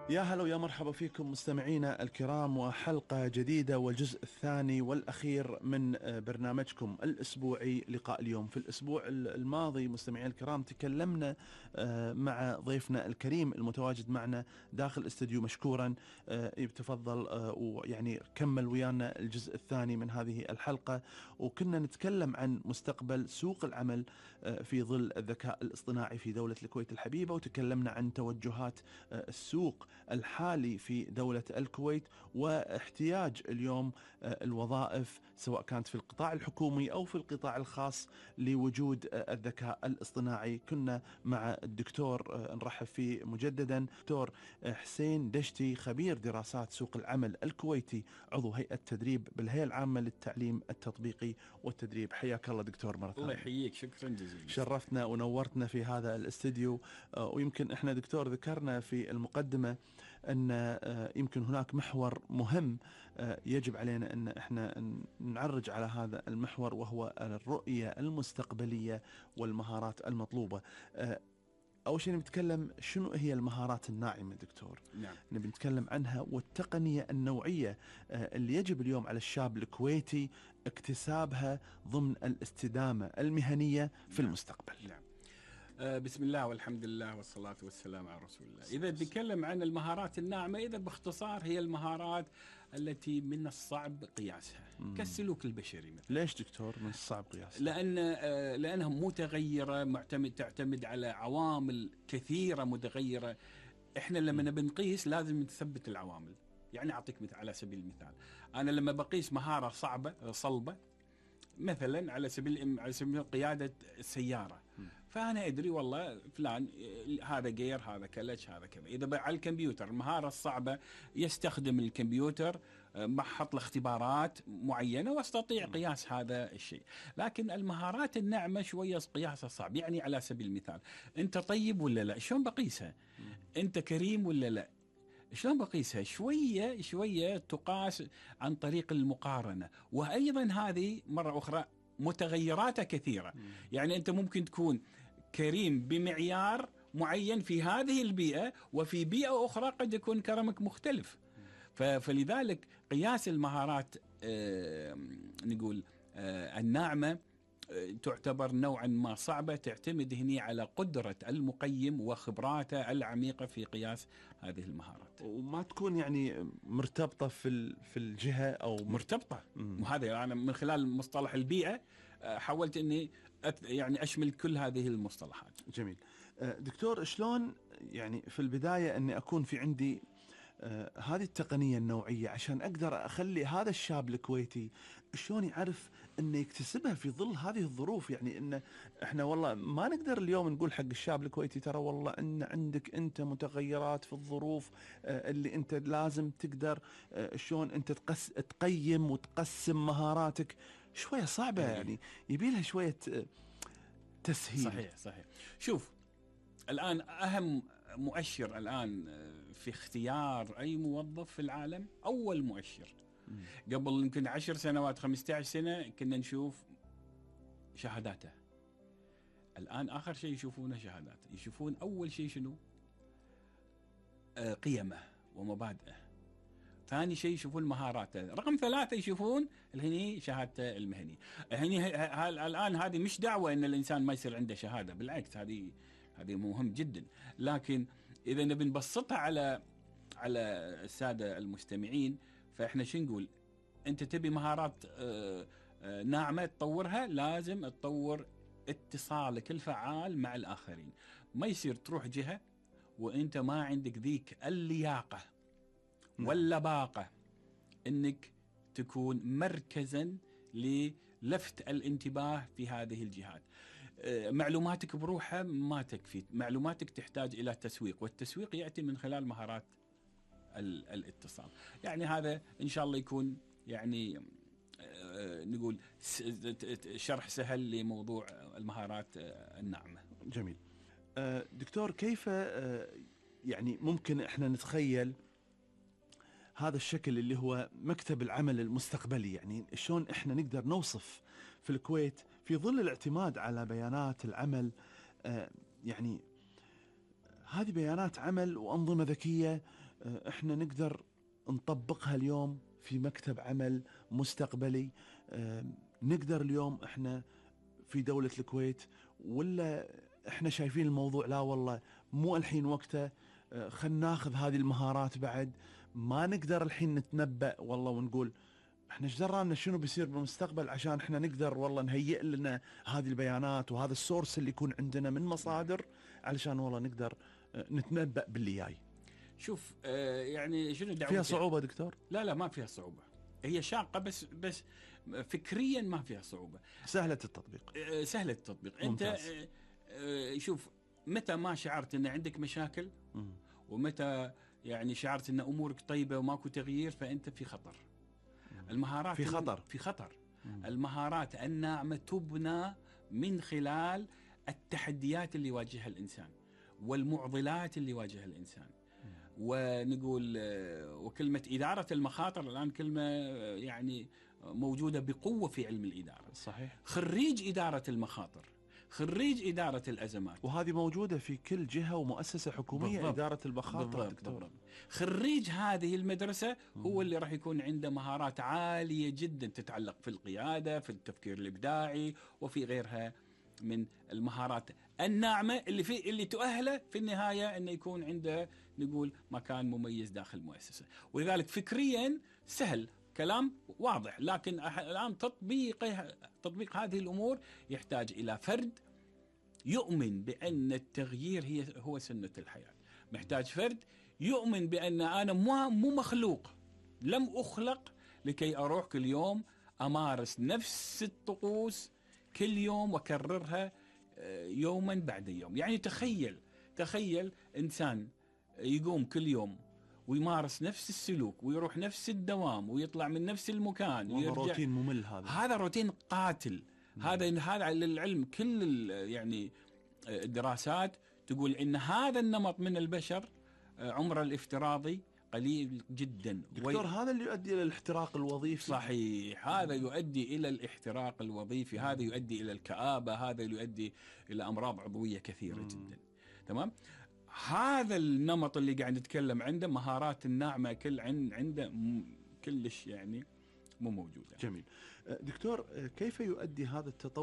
يا هلا ويا مرحبا فيكم مستمعينا الكرام، وحلقة جديدة والجزء الثاني والأخير من برنامجكم الأسبوعي لقاء اليوم. في الأسبوع الماضي مستمعينا الكرام تكلمنا مع ضيفنا الكريم المتواجد معنا داخل استديو مشكورا، يتفضل ويعني كمل ويانا الجزء الثاني من هذه الحلقة، وكنا نتكلم عن مستقبل سوق العمل في ظل الذكاء الاصطناعي في دولة الكويت الحبيبة، وتكلمنا عن توجهات السوق الحالي في دولة الكويت واحتياج اليوم الوظائف سواء كانت في القطاع الحكومي أو في القطاع الخاص لوجود الذكاء الاصطناعي. كنا مع الدكتور نرحب فيه مجددا دكتور حسين دشتي، خبير دراسات سوق العمل الكويتي، عضو هيئة تدريب بالهيئة العامة للتعليم التطبيقي والتدريب. حياك الله دكتور مرة ثانية. الله يحييك، شكرا جزيلا. شرفتنا ونورتنا في هذا الاستديو. ويمكن احنا دكتور ذكرنا في المقدمة أن يمكن هناك محور مهم يجب علينا أن احنا نعرج على هذا المحور، وهو الرؤية المستقبلية والمهارات المطلوبة. أول شيء نتكلم شنو هي المهارات الناعمة دكتور؟ نعم. نبي نتكلم عنها والتقنية النوعية اللي يجب اليوم على الشاب الكويتي اكتسابها ضمن الاستدامة المهنية في المستقبل. نعم. بسم الله والحمد لله والصلاة والسلام على رسول الله. إذا نتكلم عن المهارات الناعمة، إذا باختصار هي المهارات التي من الصعب قياسها كالسلوك البشري مثلا. ليش دكتور من الصعب قياسها؟ لأنها متغيرة، تعتمد على عوامل كثيرة متغيرة. إحنا لما نبي نقيس لازم نثبت العوامل. يعني أعطيك مثال، على سبيل المثال أنا لما بقيس مهارة صلبة مثلا على سبيل قيادة السيارة، فأنا أدري والله فلان هذا جير، هذا كلتش، هذا كذا. إذا على الكمبيوتر المهارة الصعبة، يستخدم الكمبيوتر محط لاختبارات معينة واستطيع قياس هذا الشيء. لكن المهارات الناعمة شوية قياسها صعب. يعني على سبيل المثال أنت طيب ولا لا؟ شلون بقيسها؟ أنت كريم ولا لا؟ شلون بقيسها؟ شوية شوية تقاس عن طريق المقارنة. وأيضا هذه مرة أخرى متغيراتها كثيرة. يعني أنت ممكن تكون كريم بمعيار معين في هذه البيئة، وفي بيئة أخرى قد يكون كرمك مختلف. فلذلك قياس المهارات نقول الناعمة تعتبر نوعا ما صعبة، تعتمد هنا على قدرة المقيم وخبراته العميقة في قياس هذه المهارات، وما تكون يعني مرتبطة في الجهة أو مرتبطة. وهذا أنا من خلال مصطلح البيئة حاولت أني يعني أشمل كل هذه المصطلحات. جميل. دكتور، شلون يعني في البداية أني أكون في عندي هذه التقنية النوعية عشان أقدر أخلي هذا الشاب الكويتي شلون يعرف أنه يكتسبها في ظل هذه الظروف؟ يعني أن إحنا والله ما نقدر اليوم نقول حق الشاب الكويتي ترى والله أن عندك أنت متغيرات في الظروف اللي أنت لازم تقدر شلون أنت تقيم وتقسم مهاراتك. شوية صعبة، يعني يبيلها شوية تسهيل. صحيح. شوف، الآن أهم مؤشر الآن في اختيار أي موظف في العالم، أول مؤشر قبل يمكن 10 سنوات 15 سنة كنا نشوف شهاداته. الآن آخر شيء يشوفونه شهاداته، يشوفون أول شيء شنو؟ قيمه ومبادئه. ثاني شيء يشوفون مهاراته. رقم 3 يشوفون هني شهادته المهنية. هني الآن هذه مش دعوة أن الإنسان ما يصير عنده شهادة، بالعكس هذه مهم جدا. لكن إذا نبي نبسطها على السادة المستمعين، فإحنا شو نقول؟ أنت تبي مهارات ناعمة تطورها، لازم تطور اتصالك الفعال مع الآخرين. ما يصير تروح جهة وأنت ما عندك ذيك اللياقة واللباقة أنك تكون مركزا للفت الانتباه في هذه الجهات. معلوماتك بروحها ما تكفي، معلوماتك تحتاج إلى تسويق، والتسويق يأتي من خلال مهارات الاتصال. يعني هذا إن شاء الله يكون يعني نقول شرح سهل لموضوع المهارات الناعمة. جميل. دكتور، كيف يعني ممكن احنا نتخيل هذا الشكل اللي هو مكتب العمل المستقبلي؟ يعني شلون احنا نقدر نوصف في الكويت في ظل الاعتماد على بيانات العمل؟ يعني هذه بيانات عمل وأنظمة ذكية احنا نقدر نطبقها اليوم في مكتب عمل مستقبلي؟ نقدر اليوم احنا في دولة الكويت، ولا احنا شايفين الموضوع لا والله مو الحين وقته، خلينا ناخذ هذه المهارات بعد، ما نقدر الحين نتنبأ والله ونقول احنا ايش درانا شنو بيصير بالمستقبل عشان احنا نقدر والله نهيئ لنا هذه البيانات وهذا السورس اللي يكون عندنا من مصادر علشان والله نقدر نتنبأ باللي جاي. شوف يعني شنو دعوة فيها صعوبة دكتور؟ لا ما فيها صعوبة، هي شاقة بس فكريا ما فيها صعوبة، سهلة التطبيق. سهلة التطبيق. ممتاز. انت شوف، متى ما شعرت ان عندك مشاكل ومتى يعني شعرت ان امورك طيبة وماكو تغيير، فانت في خطر. المهارات في خطر. المهارات الناعمة تبنى من خلال التحديات اللي يواجهها الإنسان والمعضلات اللي يواجهها الإنسان. ونقول وكلمة إدارة المخاطر الآن كلمة يعني موجودة بقوة في علم الإدارة. صحيح. خريج إدارة المخاطر، خريج إدارة الأزمات، وهذه موجودة في كل جهة ومؤسسة حكومية. بالضبط. إدارة المخاطر دكتور. خريج هذه المدرسة هو اللي راح يكون عنده مهارات عالية جدا تتعلق في القيادة، في التفكير الإبداعي، وفي غيرها من المهارات الناعمة اللي تؤهله في النهاية أنه يكون عنده نقول مكان مميز داخل المؤسسة. ولذلك فكريا سهل، كلام واضح، لكن الآن تطبيق هذه الأمور يحتاج إلى فرد يؤمن بأن التغيير هو سنة الحياة، محتاج فرد يؤمن بأن أنا مو مخلوق، لم أخلق لكي أروح كل يوم أمارس نفس الطقوس كل يوم وأكررها يوما بعد يوم. يعني تخيل إنسان يقوم كل يوم ويمارس نفس السلوك ويروح نفس الدوام ويطلع من نفس المكان ويرجع. روتين ممل. هذا روتين قاتل. هذا للعلم كل يعني الدراسات تقول ان هذا النمط من البشر عمره الافتراضي قليل جدا. دكتور هذا اللي يؤدي الى الاحتراق الوظيفي. صحيح، هذا يؤدي الى الاحتراق الوظيفي، هذا يؤدي الى الكآبة، هذا يؤدي الى امراض عضوية كثيرة جدا. تمام. هذا النمط اللي قاعد نتكلم عنده مهارات الناعمة عنده كلش يعني مو موجودة. جميل. دكتور كيف يؤدي هذا التطور